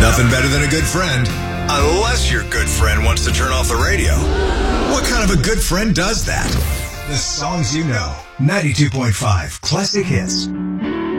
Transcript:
Nothing better than a good friend. Unless your good friend wants to turn off the radio. What kind of a good friend does that? The songs you know. 92.5 Classic Hits.